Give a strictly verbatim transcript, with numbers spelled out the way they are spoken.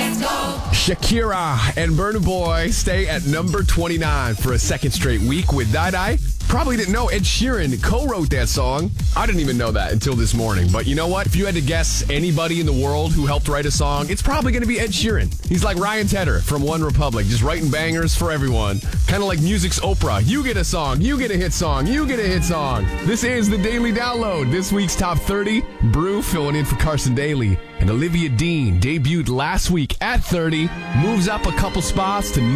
Shakira and Burna Boy stay at number twenty-nine for a second straight week with Die Die. Probably didn't know Ed Sheeran co-wrote that song. I didn't even know that until this morning. But you know what? If you had to guess anybody in the world who helped write a song, it's probably going to be Ed Sheeran. He's like Ryan Tedder from One Republic, just writing bangers for everyone. Kind of like music's Oprah. You get a song, you get a hit song, you get a hit song. This is the Daily Download. This week's top thirty. Brew filling in for Carson Daly. And Olivia Dean debuted last week at thirty, moves up a couple spots to